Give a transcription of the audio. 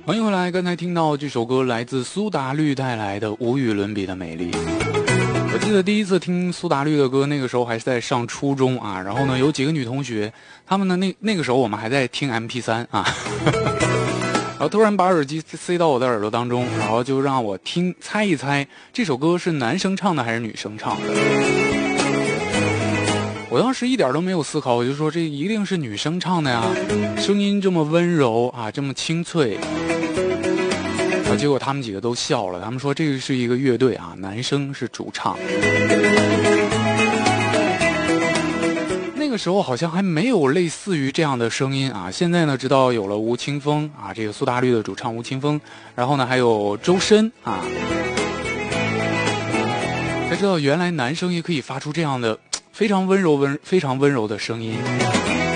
欢迎回来，刚才听到这首歌来自苏打绿带来的无与伦比的美丽。我记得第一次听苏打绿的歌，那个时候还是在上初中啊，然后呢有几个女同学，她们呢那个时候我们还在听 MP3 啊，然后突然把耳机塞到我的耳朵当中，然后就让我猜一猜这首歌是男生唱的还是女生唱的。我当时一点都没有思考，我就说这一定是女生唱的呀，声音这么温柔啊，这么清脆。结果他们几个都笑了，他们说这个是一个乐队啊，男生是主唱。那个时候好像还没有类似于这样的声音啊，现在呢知道有了吴青峰啊，这个苏打绿的主唱吴青峰，然后呢还有周深啊，才知道原来男生也可以发出这样的非常温柔的声音。